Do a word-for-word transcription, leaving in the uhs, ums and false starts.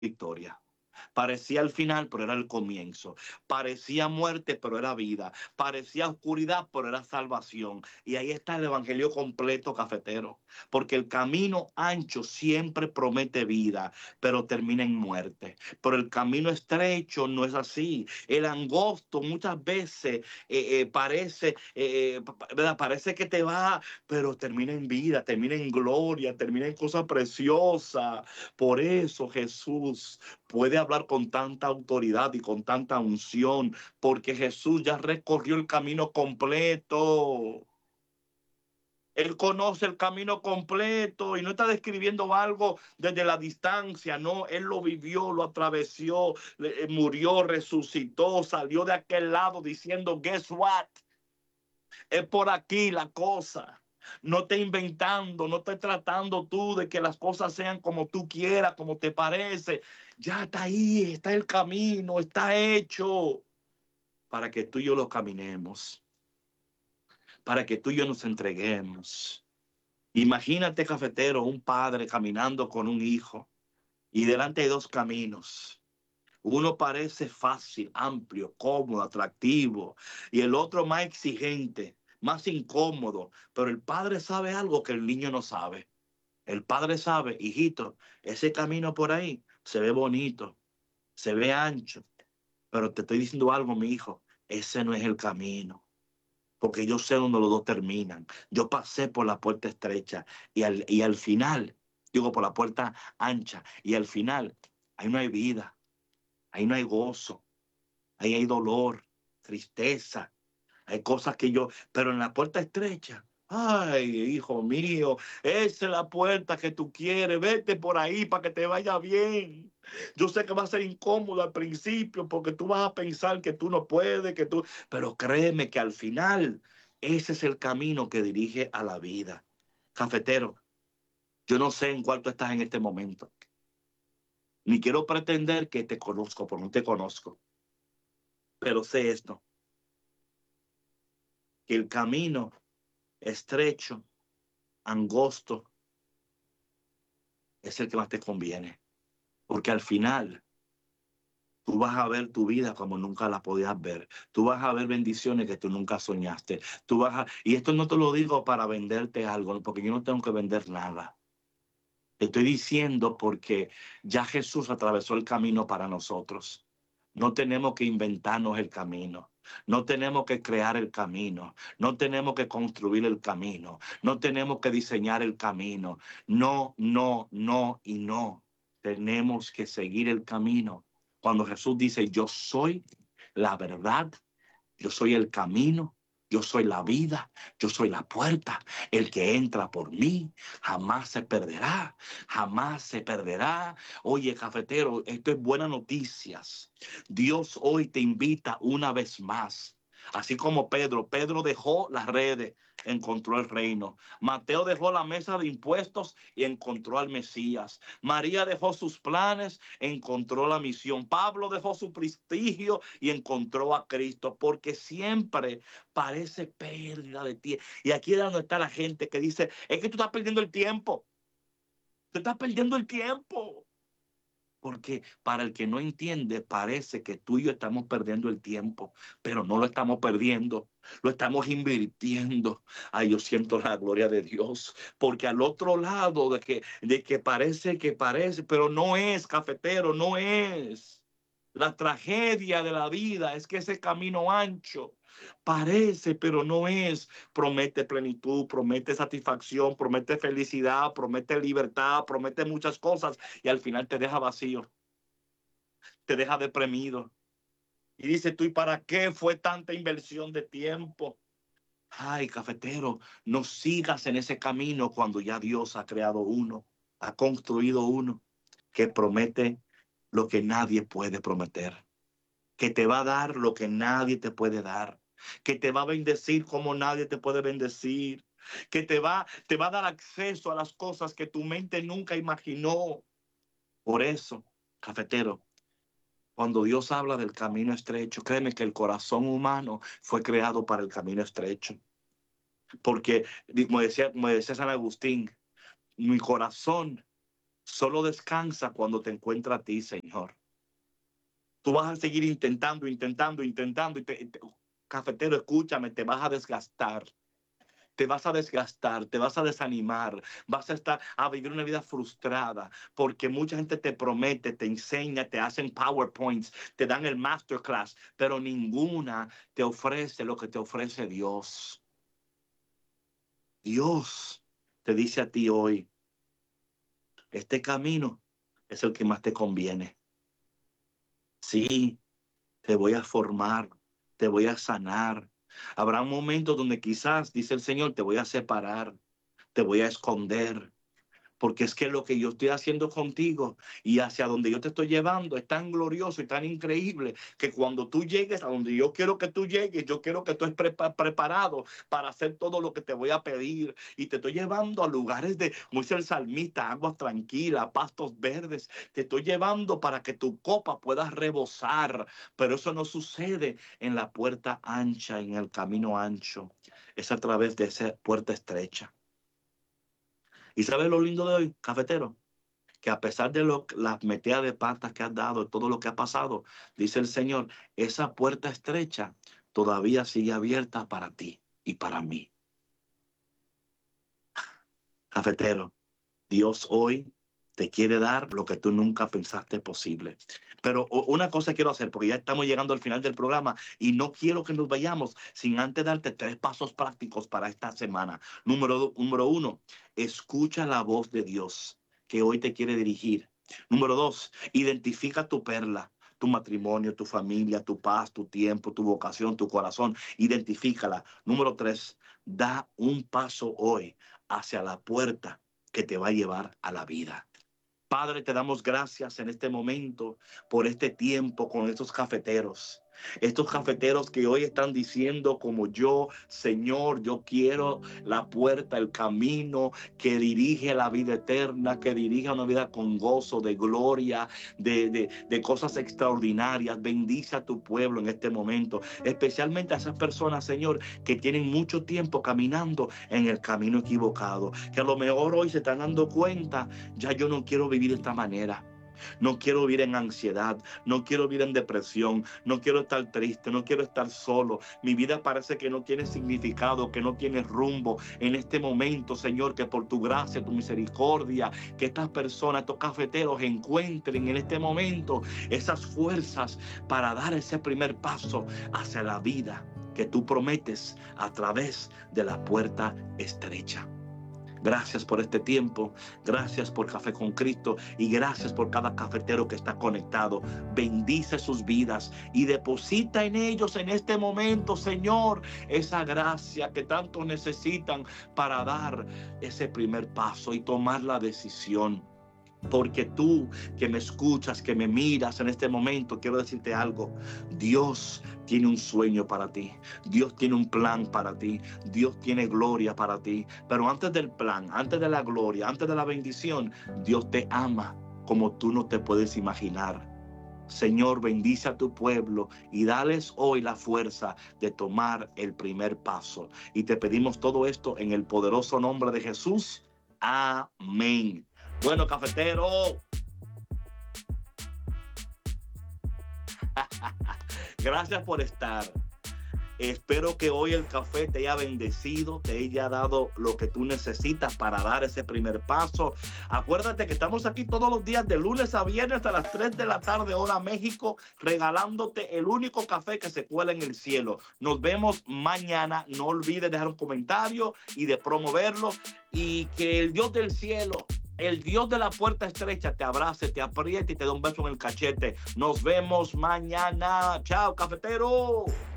victoria. Parecía el final, pero era el comienzo. Parecía muerte, pero era vida. Parecía oscuridad, pero era salvación. Y ahí está el evangelio completo, cafetero. Porque el camino ancho siempre promete vida, pero termina en muerte. Pero el camino estrecho no es así. El angosto muchas veces eh, eh, parece, eh, ¿verdad? Parece que te va, pero termina en vida, termina en gloria, termina en cosas preciosas. Por eso Jesús puede hablar con tanta autoridad y con tanta unción, porque Jesús ya recorrió el camino completo. Él conoce el camino completo y no está describiendo algo desde la distancia, no, él lo vivió, lo atravesó, murió, resucitó, salió de aquel lado diciendo, guess what? Es por aquí la cosa. No te inventando, no te tratando tú de que las cosas sean como tú quieras, como te parece. Ya está ahí, está el camino, está hecho para que tú y yo lo caminemos, para que tú y yo nos entreguemos. Imagínate, cafetero, un padre caminando con un hijo y delante hay dos caminos. Uno parece fácil, amplio, cómodo, atractivo, y el otro más exigente, más incómodo. Pero el padre sabe algo que el niño no sabe. El padre sabe, hijito, ese camino por ahí se ve bonito, se ve ancho, pero te estoy diciendo algo, mi hijo, ese no es el camino. Porque yo sé dónde los dos terminan. Yo pasé por la puerta estrecha y al, y al final, digo, por la puerta ancha, y al final, ahí no hay vida, ahí no hay gozo, ahí hay dolor, tristeza, hay cosas que yo, pero en la puerta estrecha, ay, hijo mío, esa es la puerta que tú quieres, vete por ahí para que te vaya bien. Yo sé que va a ser incómodo al principio porque tú vas a pensar que tú no puedes, que tú, pero créeme que al final ese es el camino que dirige a la vida. Cafetero, yo no sé en cuál tú estás en este momento, ni quiero pretender que te conozco, porque no te conozco, pero sé esto, que el camino estrecho, angosto, es el que más te conviene. Porque al final tú vas a ver tu vida como nunca la podías ver. Tú vas a ver bendiciones que tú nunca soñaste. Tú vas a... Y esto no te lo digo para venderte algo, porque yo no tengo que vender nada. Te estoy diciendo porque ya Jesús atravesó el camino para nosotros. No tenemos que inventarnos el camino. No tenemos que crear el camino. No tenemos que construir el camino. No tenemos que diseñar el camino. No, no, no y no. Tenemos que seguir el camino. Cuando Jesús dice, yo soy la verdad, yo soy el camino, yo soy la vida, yo soy la puerta. El que entra por mí jamás se perderá, jamás se perderá. Oye, cafetero, esto es buenas noticias. Dios hoy te invita una vez más. Así como Pedro, Pedro dejó las redes, encontró el reino. Mateo dejó la mesa de impuestos y encontró al Mesías. María dejó sus planes, encontró la misión. Pablo dejó su prestigio y encontró a Cristo, porque siempre parece pérdida de tiempo. Y aquí es donde está la gente que dice, es que tú estás perdiendo el tiempo. Tú estás perdiendo el tiempo. Porque para el que no entiende, parece que tú y yo estamos perdiendo el tiempo, pero no lo estamos perdiendo, lo estamos invirtiendo. Ay, yo siento la gloria de Dios, porque al otro lado de que, de que parece que parece, pero no es, cafetero, no es. La tragedia de la vida es que ese camino ancho parece, pero no es. Promete plenitud, promete satisfacción, promete felicidad, promete libertad, promete muchas cosas y al final te deja vacío, te deja deprimido. Y dices tú, ¿y para qué fue tanta inversión de tiempo? Ay, cafetero, no sigas en ese camino cuando ya Dios ha creado uno, ha construido uno que promete lo que nadie puede prometer, que te va a dar lo que nadie te puede dar, que te va a bendecir como nadie te puede bendecir, que te va, te va a dar acceso a las cosas que tu mente nunca imaginó. Por eso, cafetero, cuando Dios habla del camino estrecho, créeme que el corazón humano fue creado para el camino estrecho. Porque, como decía, como decía San Agustín, mi corazón Solo descansa cuando te encuentra a ti, Señor. Tú vas a seguir intentando, intentando, intentando. Y te, te, cafetero, escúchame, te vas a desgastar. Te vas a desgastar, te vas a desanimar, vas a estar a vivir una vida frustrada, porque mucha gente te promete, te enseña, te hacen PowerPoints, te dan el masterclass, pero ninguna te ofrece lo que te ofrece Dios. Dios te dice a ti hoy, este camino es el que más te conviene. Sí, te voy a formar, te voy a sanar. Habrá momentos donde quizás, dice el Señor, te voy a separar, te voy a esconder, porque es que lo que yo estoy haciendo contigo y hacia donde yo te estoy llevando es tan glorioso y tan increíble que cuando tú llegues a donde yo quiero que tú llegues, yo quiero que tú estés pre preparado para hacer todo lo que te voy a pedir. Y te estoy llevando a lugares de, como dice el salmista, aguas tranquilas, pastos verdes. Te estoy llevando para que tu copa pueda rebosar, pero eso no sucede en la puerta ancha, en el camino ancho. Es a través de esa puerta estrecha. ¿Y sabes lo lindo de hoy, cafetero? Que a pesar de lo, las metidas de patas que has dado, todo lo que ha pasado, dice el Señor, esa puerta estrecha todavía sigue abierta para ti y para mí. Cafetero, Dios hoy te quiere dar lo que tú nunca pensaste posible. Pero una cosa quiero hacer, porque ya estamos llegando al final del programa y no quiero que nos vayamos sin antes darte tres pasos prácticos para esta semana. Número, número uno, escucha la voz de Dios que hoy te quiere dirigir. Número dos, identifica tu perla, tu matrimonio, tu familia, tu paz, tu tiempo, tu vocación, tu corazón. Identifícala. Número tres, da un paso hoy hacia la puerta que te va a llevar a la vida. Padre, te damos gracias en este momento por este tiempo con estos cafeteros. Estos cafeteros que hoy están diciendo como yo, Señor, yo quiero la puerta, el camino que dirige a la vida eterna, que dirige a una vida con gozo, de gloria, de, de, de cosas extraordinarias. Bendice a tu pueblo en este momento, especialmente a esas personas, Señor, que tienen mucho tiempo caminando en el camino equivocado, que a lo mejor hoy se están dando cuenta, ya yo no quiero vivir de esta manera. No quiero vivir en ansiedad, no quiero vivir en depresión, no quiero estar triste, no quiero estar solo. Mi vida parece que no tiene significado, que no tiene rumbo. En este momento, Señor, que por tu gracia, tu misericordia, que estas personas, estos cafeteros encuentren en este momento esas fuerzas para dar ese primer paso hacia la vida que tú prometes a través de la puerta estrecha. Gracias por este tiempo, gracias por Café con Cristo y gracias por cada cafetero que está conectado. Bendice sus vidas y deposita en ellos en este momento, Señor, esa gracia que tanto necesitan para dar ese primer paso y tomar la decisión. Porque tú que me escuchas, que me miras en este momento, quiero decirte algo. Dios tiene un sueño para ti. Dios tiene un plan para ti. Dios tiene gloria para ti. Pero antes del plan, antes de la gloria, antes de la bendición, Dios te ama como tú no te puedes imaginar. Señor, bendice a tu pueblo y dales hoy la fuerza de tomar el primer paso. Y te pedimos todo esto en el poderoso nombre de Jesús. Amén. Bueno, cafetero, gracias por estar. Espero que hoy el café te haya bendecido, te haya dado lo que tú necesitas para dar ese primer paso. Acuérdate que estamos aquí todos los días de lunes a viernes a las tres de la tarde, hora México, regalándote el único café que se cuela en el cielo. Nos vemos mañana. No olvides dejar un comentario y de promoverlo. Y que el Dios del cielo, el Dios de la puerta estrecha, te abrace, te apriete y te dé un beso en el cachete. Nos vemos mañana. Chao, cafetero.